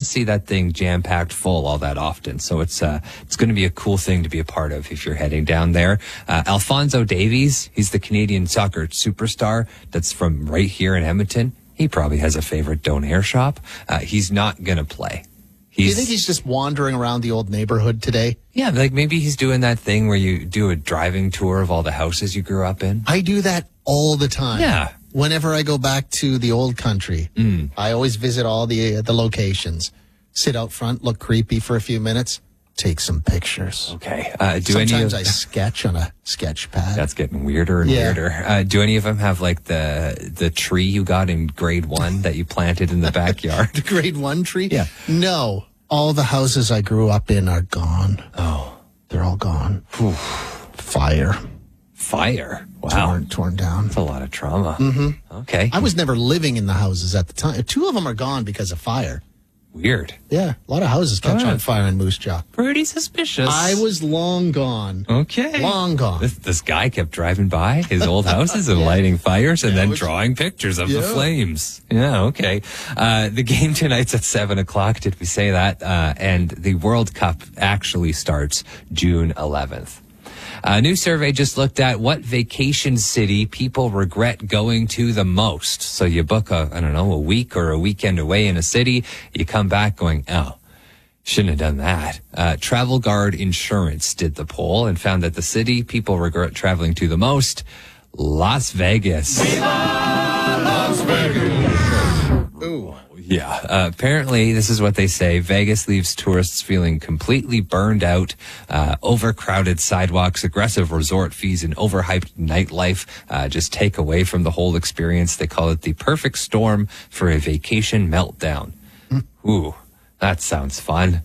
see that thing jam-packed full all that often. So it's going to be a cool thing to be a part of if you're heading down there. Alphonso Davies, he's the Canadian soccer superstar that's from right here in Edmonton. He probably has a favorite Donair shop. He's not going to play. Do you think he's just wandering around the old neighborhood today? Yeah, like maybe he's doing that thing where you do a driving tour of all the houses you grew up in. I do that all the time. Yeah. Whenever I go back to the old country, I always visit all the locations, sit out front, look creepy for a few minutes, take some pictures. Okay. Sometimes I sketch on a sketch pad. That's getting weirder and weirder. Do any of them have like the tree you got in grade 1 that you planted in the backyard? The grade 1 tree? Yeah. No. All the houses I grew up in are gone. Oh. They're all gone. Fire. Wow. Torn down. That's a lot of trauma. Mm-hmm. Okay. I was never living in the houses at the time. 2 of them are gone because of fire. Weird. Yeah, a lot of houses catch on fire in Moose Jaw. Pretty suspicious. I was long gone. Okay. Long gone. This guy kept driving by his old houses and lighting fires and then drawing pictures of the flames. Yeah, okay. The game tonight's at 7 o'clock. Did we say that? And the World Cup actually starts June 11th. A new survey just looked at what vacation city people regret going to the most. So you book a week or a weekend away in a city. You come back going, oh, shouldn't have done that. Travel Guard Insurance did the poll and found that the city people regret traveling to the most, Las Vegas. Viva Las Vegas. Ooh. Yeah. Apparently, this is what they say. Vegas leaves tourists feeling completely burned out. Overcrowded sidewalks, aggressive resort fees, and overhyped nightlife just take away from the whole experience. They call it the perfect storm for a vacation meltdown. Ooh, that sounds fun.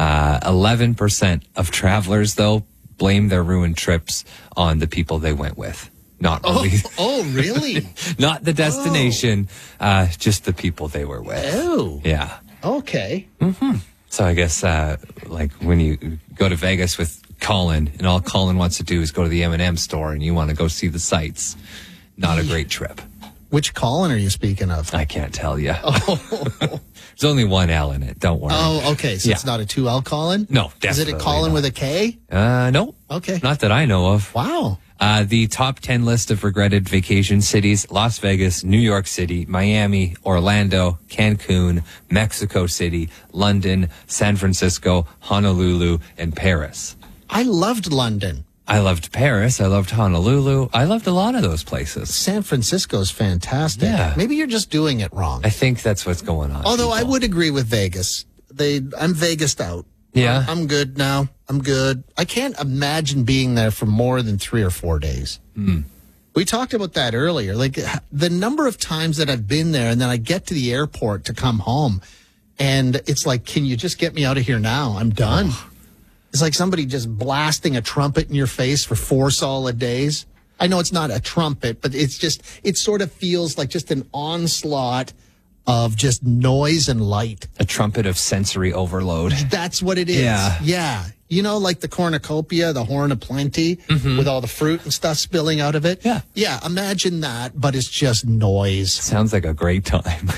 11% of travelers, though, blame their ruined trips on the people they went with. Not really. Oh, really? Not the destination, just the people they were with. Oh. Yeah. Okay. Mm-hmm. So I guess, like when you go to Vegas with Colin and all Colin wants to do is go to the M&M store and you want to go see the sights. Not a great trip. Which Colin are you speaking of? I can't tell you. Oh. There's only one L in it. Don't worry. Oh, okay. So it's not a 2L Colin? No, definitely Is it a Colin with a K? No. Okay. Not that I know of. Wow. The top 10 list of regretted vacation cities: Las Vegas, New York City, Miami, Orlando, Cancun, Mexico City, London, San Francisco, Honolulu, and Paris. I loved London. I loved Paris. I loved Honolulu. I loved a lot of those places. San Francisco's fantastic. Yeah. Maybe you're just doing it wrong. I think that's what's going on. Although I would agree with Vegas. I'm Vegased out. Yeah. I'm good now. I'm good. I can't imagine being there for more than 3 or 4 days. We talked about that earlier. Like the number of times that I've been there and then I get to the airport to come home and it's like, can you just get me out of here now? I'm done. It's like somebody just blasting a trumpet in your face for 4 solid days. I know it's not a trumpet, but it sort of feels like just an onslaught of just noise and light. A trumpet of sensory overload. That's what it is. Yeah. You know, like the cornucopia, the horn of plenty, with all the fruit and stuff spilling out of it. Yeah. Yeah, imagine that, but it's just noise. Sounds like a great time.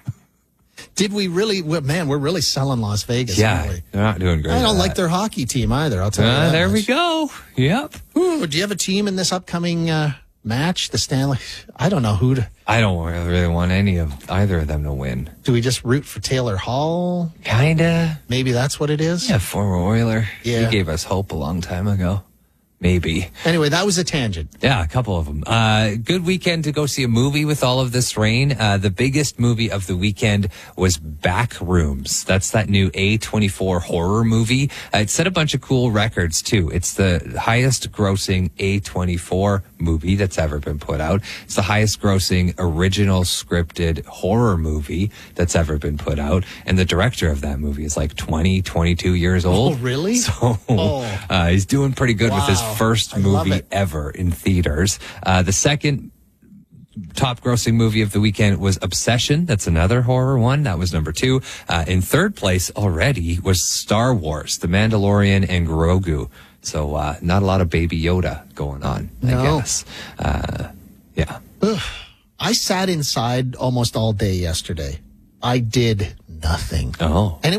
Did we really, man, we're really selling Las Vegas. Yeah, Aren't we? they're not doing great. I don't like their hockey team either, I'll tell you that There much. we go. Yep. Ooh, do you have a team in this upcoming match, the Stanley? I don't know who to. I don't really want either of them to win. Do we just root for Taylor Hall? Kinda. Maybe that's what it is? Yeah, former Oiler. Yeah. He gave us hope a long time ago. Maybe. Anyway, that was a tangent. Yeah, a couple of them. Good weekend to go see a movie with all of this rain. The biggest movie of the weekend was Backrooms. That's that new A24 horror movie. It set a bunch of cool records, too. It's the highest grossing A24 movie that's ever been put out. It's the highest grossing original scripted horror movie that's ever been put out. And the director of that movie is like 22 years old. Oh, really? So he's doing pretty good with his first movie ever in theaters. The second top grossing movie of the weekend was Obsession. That's another horror one. That was number 2. In third place already was Star Wars, The Mandalorian and Grogu. So not a lot of Baby Yoda going on, I guess. Yeah. Ugh. I sat inside almost all day yesterday. I did nothing. Oh. And